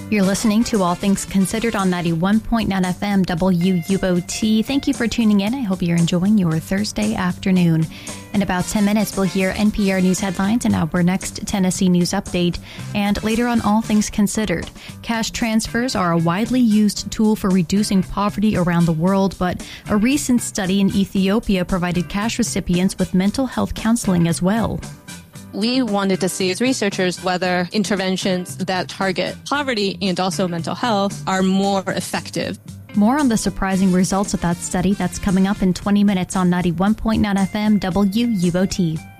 You're listening to All Things Considered on 91.9 FM WUOT. Thank you for tuning in. I hope you're enjoying your Thursday afternoon. In about 10 minutes, we'll hear NPR News headlines and our next Tennessee News Update. And later on All Things Considered, cash transfers are a widely used tool for reducing poverty around the world, but a recent study in Ethiopia provided cash recipients with mental health counseling as well. We wanted to see as researchers whether interventions that target poverty and also mental health are more effective. More on the surprising results of that study. That's coming up in 20 minutes on 91.9 FM WUOT.